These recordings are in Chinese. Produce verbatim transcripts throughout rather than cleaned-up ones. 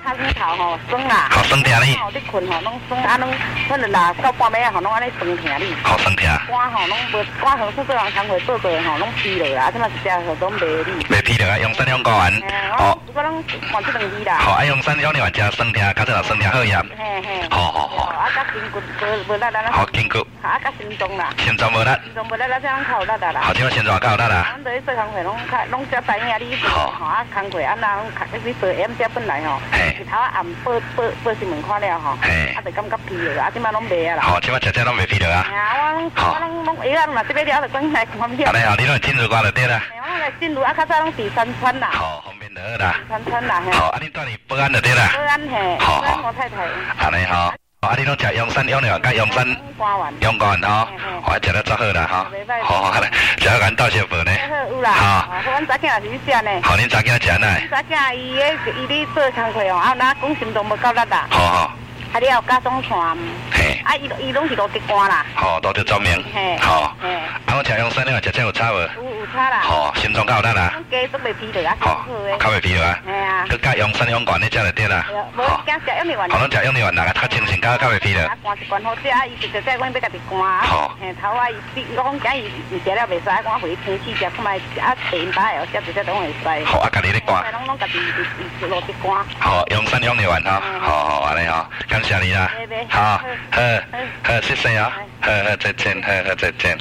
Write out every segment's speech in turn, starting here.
擦光头吼，酸啦。 好酸疼哩。 吼，你困吼，拢酸啊，拢可能啦，到半暝啊吼，拢安尼酸疼哩。 好酸疼。 肝吼，拢无肝红色做人工会做做吼，拢疲劳啦，即嘛一只吼拢袂哩。 袂疲劳啊，用三两个丸。 哦。我拢换这两支啦。 好，啊用三两两丸加酸疼，较做酸疼好呀。 嘿嘿。 好好好。 啊，甲筋骨无无力啦。 好筋骨。啊， 甲心脏啦。 心脏无力。 心脏无力啦，这样较有力啦。 好，即个心脏较有力啦。 咱做做工会拢较拢只知影你吼，啊工会啊那拢读你做 M 只本来吼，日头暗报报报新闻看了吼，啊就感觉疲劳啊，即摆拢袂啊啦。 好，即摆食食拢袂疲劳啊。 啊，我拢我拢拢伊啊，若这边了就讲来看票。 安尼吼，你拢进入挂就对啦。 我来进入啊，较早拢伫山川啦。 好，方便得啦。 山川啦，嘿。 好，啊你住哩保安就对啦。 保安嘿。 好好。我太太。 安尼吼。啊！你拢食养生养料，甲养生养肝吼，我食得足好啦吼。好好嘞，食好咱到小饭呢。 有啦。好，阮早囝也是去食呢。 好，恁早囝食呢？ 早囝伊迄伊咧做工课哦，啊，那讲心脏无够力啦。 好好。 啊，了加总传。嘿。啊，伊伊拢是落地肝啦。 好，落地照明。嘿。好。嘿。啊，我食养生了，食这有差无？ 有有差啦。 好，心脏够有力啦。 加都袂疲劳啊。好。 较袂疲劳啊。 系啊。 佮加养生养肝咧，食就对啦。 无惊食养力丸。 好，拢食养力丸啦，较清醒，较较袂疲劳。 啊，肝是肝好食啊，伊就就说阮要家己肝啊。 好。 嘿，头啊，伊我讲惊伊伊食了袂使，我回去天气食，看卖啊第八下食就食拢会使。好， 啊，家己咧肝。 拢拢家己落地肝。 好，养生养力丸吼，好好安尼吼，感谢你啦。好，好，好，谢谢啊，好好再见，好好再见。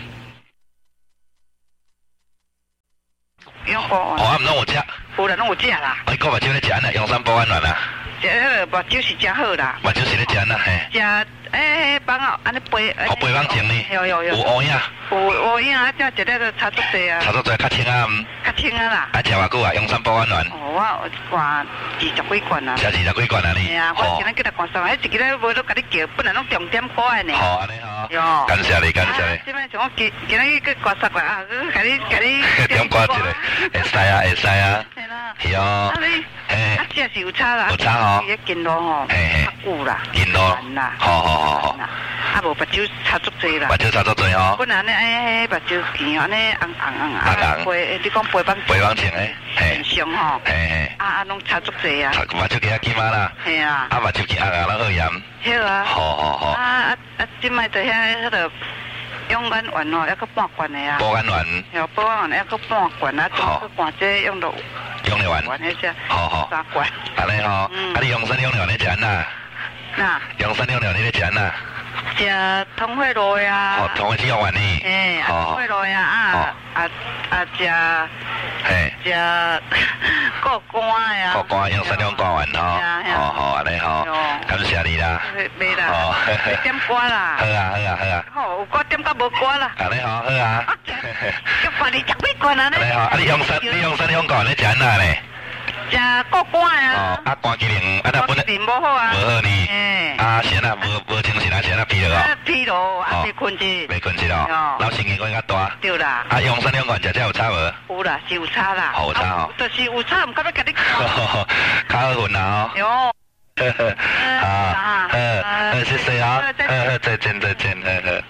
哦，啊，唔拢有食？ 有啦，拢有食啦。 你个目睭咧食安尼，养生保安丸啦。 食迄个目睭是真好啦。 目睭是咧食安尼嘿。 食诶，放哦，安尼背。 哦，背放前呢。 有有有。 有乌影。 有乌影啊，这食了都差足济啊。 差足济，较清啊。 较清啊啦。 啊，食偌久啊？养生保安丸。 哦，我罐二十几罐啊。 食二十几罐啊你。 系啊，我今日叫他罐上，迄一个咧无都甲你叫，本来拢重点过来呢。 好，安尼好。 哟。 感谢你，感谢你。 即摆像我今今日去刮痧啦，啊，甲你甲你。 点刮一个？会使啊，会使啊。 系啦。 是哦。 啊你。嘿。啊，这是有差啦。 有差哦。 伊个筋路吼。 嘿嘿。 较久啦。 筋路。 啦。 好好好好。 啊，无目睭差足济啦。 目睭差足济吼。 本来呢，哎，目睭见安尼红红红啊，背，你讲背板背板前诶， 嘿，上吼， 嘿嘿， 啊啊，拢差足济啊。 目睭其他起码啦。 系啊。 啊，目睭其他啊，拢好盐。 好啊。 好好好。 啊啊啊！即摆在遐迄个养眼丸哦，抑个半罐的啊。 保安丸。 有保安丸抑个半罐啊，总去罐这用到。 养力丸。 丸迄只。 好好。 三罐。 安尼吼，啊你养生养力丸你食安那？ 那。 养生养力丸你咧食安那？ 食通血路呀。 哦，通血药丸呢？ 嘿，通血路呀啊啊啊食。 嘿。 食过肝呀。 过肝养生养肝丸吼。好好安尼吼，感谢你啦。 袂啦。哦。点瓜啦。 好啊好啊好啊。 好，有瓜点到无瓜啦。 安尼好，好啊。 叫罐你食几罐啊？ 安尼吼，啊你养生你养生养肝丸你食安那呢？ 食过肝呀。 哦，啊肝机灵，啊那本来无好啊。 无好呢。 哎。 啊，是啊，无无精神啊，是啊，疲劳哦。 疲劳，啊，未困去。 未困去咯。老神经管较大。 对啦。 啊，养生养肝食这有差无？ 有啦，是有差啦。 有差吼。 就是有差，唔敢要甲你讲。 较好运啦吼。 哟。 呵呵。啊。呃呃，谢谢啊。呵呵，再见再见，呵呵。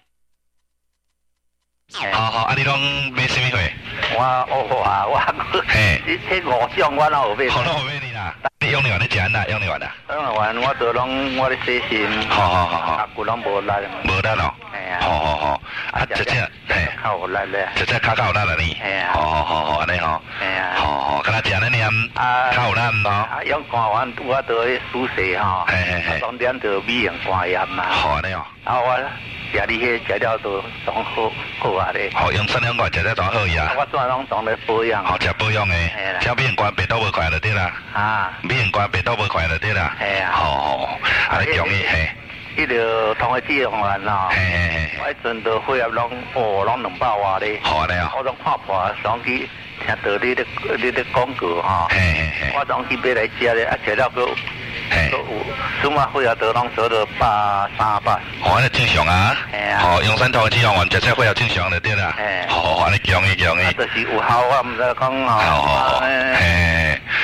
好好，啊你拢买什么货？ 我哦啊，我嘿，你这五项我哪有买？ 好，拢有买你啦。你用力丸你食安那？用力丸啊？ 用力丸我都拢我咧洗心。 好好好好。 啊，骨拢无力。 无力咯。 系啊。 好好好。啊，这这嘿， 较有力咧。 这这较较有力啦你。 系啊。 好好好好，安尼吼。 系啊。 好好，敢若食安尼念，较有力唔咯？ 啊，用肝丸我都去输血吼。 嘿嘿嘿。 当点就美容肝炎嘛。 好安尼哦。 啊我。食你迄食了都当好好啊咧。 好，用三两罐食了当好呀。 我专拢当咧保养。 好，食保养诶。食美容罐白倒无快就对啦。 啊。 美容罐白倒无快就对啦。 系啊。 好好，啊你中意嘿。 迄个通个脂肪丸吼。 嘿嘿嘿。 我迄阵都血压拢哦，拢两百外咧。 好安尼哦。 我拢看破，上去听到你咧你咧广告吼。 嘿嘿嘿。 我当去买来食咧，啊食了个。嘿，什么血压都拢做到百三百。 哦，安尼正常啊。 系啊。 哦，用三头脂肪丸食这血压正常就对啦。 嘿。 好，安尼强伊强伊。 就是有效，我毋知讲吼。 好好好。嘿。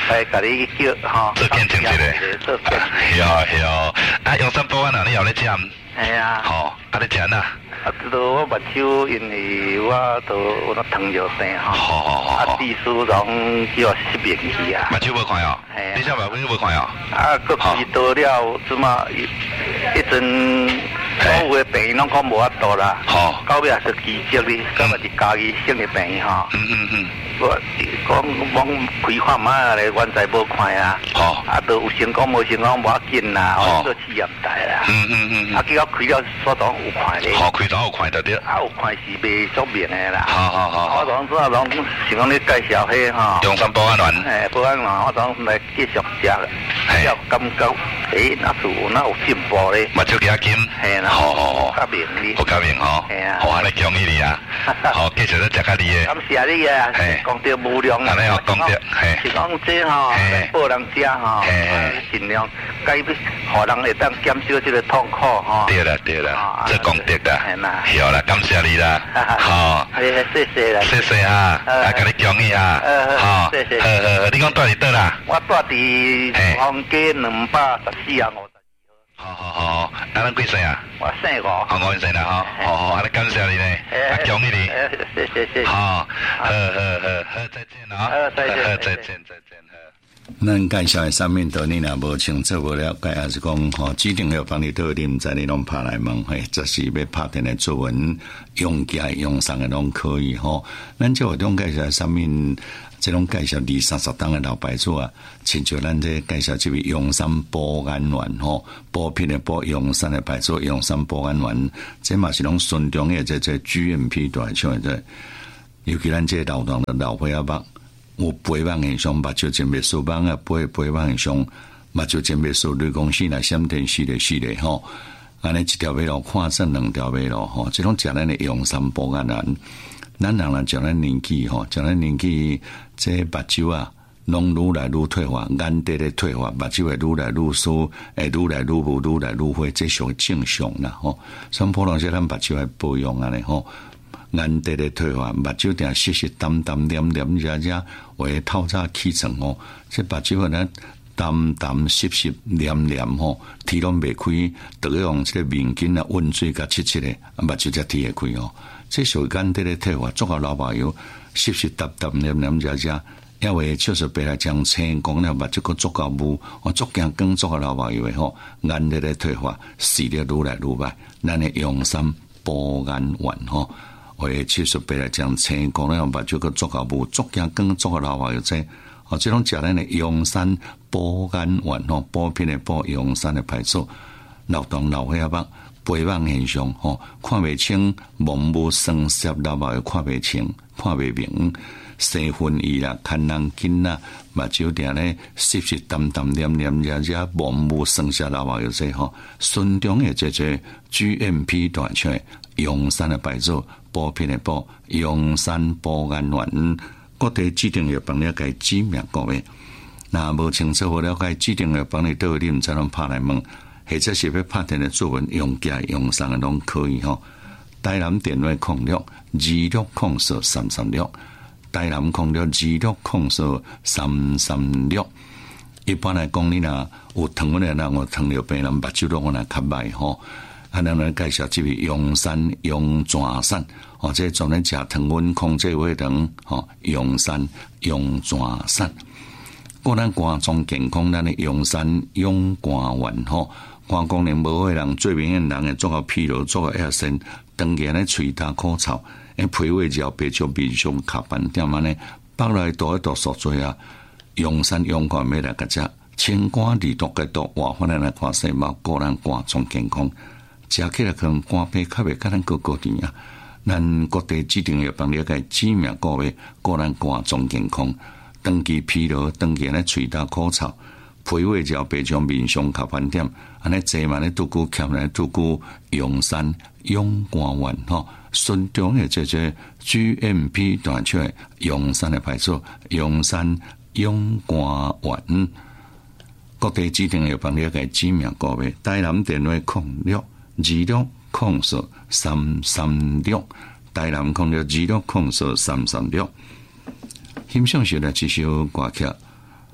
来甲你叫吼， 做见证一个， 做见证。 系哦系哦，啊，阳山保安啊，你有咧食？ 系啊。 吼，啊，你食呐？ 啊，知道我目睭，因为我都有那糖尿病吼。 好好好。 啊，鼻输拢叫失明去啊。 目睭无看哦。 系啊。 你小目睭无看哦。 啊，个鼻多了，即嘛一一阵，所有的病拢讲无法度啦。 好。 到尾也是奇迹哩，到尾是家己生的病吼。 嗯嗯嗯。 我讲往开看嘛咧，原在无看啊。 好。 啊，都有成功无成功无要紧啦，哦，做试验台啦。 嗯嗯嗯。 啊，结果开了所当有看咧。 好，开当有看得着。 啊，有看是袂足明的啦。 好好好。 我当初拢想讲你介绍迄吼。 阳山保安员。 诶，保安员，我当来继续食，要感觉诶，那是有那有进步咧。 目睭加金。 嘿啦。 好好好。 较明哩。 好较明吼。 嘿啊。 好，安尼恭喜你啊！好，继续咧食较厉的。 感谢你啊！ 嘿。 讲到无量啊！ 安尼哦，讲到，嘿。 是讲这吼，报人食吼，尽量该要，互人会当减少这个痛苦吼。 对啦对啦，这功德啦。 系啦。 好啦，感谢你啦。好。 谢谢啦。 谢谢哈，啊，甲你恭喜哈。好。谢谢。好好好，你讲住伫倒啦？ 我住伫黄街两百十四啊五十二号。好好好，啊，咱几岁啊？ 我姓吴。 好，我姓啦哈。好好，啊，你感谢你咧，啊，恭喜你。 谢谢谢谢。 好，好好好好，再见啊。 好，再见。 再见再见。 咱介绍的上面都你若无清楚无了解，还是讲吼指定要帮你倒你毋知你拢拍来问，嘿，这是要拍电的作文用家用上的拢可以吼。咱这活动介绍上面，这种介绍二三十档的老牌子啊，亲像咱这介绍这位阳山保安员吼，保品的保阳山的牌子阳山保安员，这嘛是拢顺中的这这 G M P 大厂的，尤其咱这老党的老伙仔目。有肥胖现象，目睭前面数斑啊，肥肥胖现象，目睭前面数类公司来闪电系列系列吼，安尼一条马路看成两条马路吼，这种食咱的阳山保安员，咱人人食咱年纪吼，食咱年纪这目睭啊，拢愈来愈退化，眼底咧退化，目睭会愈来愈疏，会愈来愈无，愈来愈灰，这属正常啦吼。所以普通说咱目睭来保养安尼吼。眼底咧退化，目睭定湿湿淡淡黏黏热热，会透早起床吼。这目睭咧淡淡湿湿黏黏吼，天拢未开，都要用这个面巾啊温水甲切切咧，目睭才天会开哦。这属于眼底咧退化，做个老朋友湿湿淡淡黏黏热热，因为确实白来将青光咧，目睭个足够污，我足惊更做个老朋友诶吼，眼底咧退化，视力愈来愈歹，咱诶阳山保安员吼。会七十八来将青光咧，目睭个足够无，足惊更足个老朋友在，哦，这种食咱的阳山保安员吼，保品的保阳山的牌子，老当老伙仔目肥胖现象吼，看袂清，蒙雾双色老朋友看袂清，看袂明，生分异啦，看人紧啦，目睭定咧湿湿淡淡黏黏热热，蒙雾双色老朋友在吼，顺中的这这 G M P 大厂的阳山的牌子。保品的保阳山保安员，各地指定药房了解指名各位。那无清楚无了解指定药房的倒你毋知拢拍来问，或者是要拍电的作文用家用上的拢可以吼。台南电话空六二六空四三三六，台南空六二六空四三三六。一般来讲，你若有糖尿病，我糖尿病人目睭都可能较歹吼。啊，咱来介绍这位阳山阳泉散，哦，这专门食糖分控制血糖，吼，阳山阳泉散。果咱肝脏健康，咱的阳山养肝丸吼，肝功能无好的人，最明显人会做个疲劳，做个压身，当然咧喙焦口臭，诶，脾胃焦白就面上卡斑点安尼，北来倒一倒宿醉啊，阳山阳肝要来个只清肝利毒嘅毒，活翻来来看细胞，果咱肝脏健康。食起来可能肝病较袂甲咱高高甜啊！咱各地指定药房了解指名各位，果然肝脏健康，长期疲劳，长期咧喙焦口臭，脾胃焦白将面上卡斑点，安尼坐嘛咧拄久欠来拄久阳山养肝丸吼，顺中的这这 G M P 大厂的阳山的牌子，阳山养肝丸，各地指定药房了解指名各位，台南电话空六。二六空四三三六，台南空六二六空四三三六。欣赏时呢，这首歌曲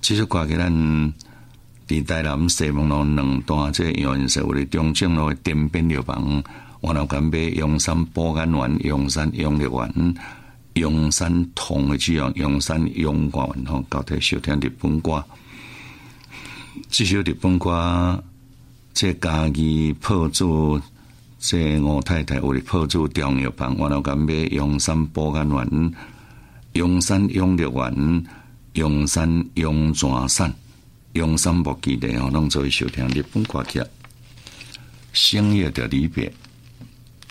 这首歌给咱伫台南西门路两段这杨氏为中正路店边药房，我老干买阳山保肝丸、阳山养力丸、阳山痛的这样阳山阳肝丸吼，交替收听日本歌。这首日本歌，这家己泡煮，这吴太太为泡煮中药房，我老干买阳山保肝丸、阳山养力丸、阳山阳泉散。用三木基地吼，拢做收听日本歌曲，深夜的离别。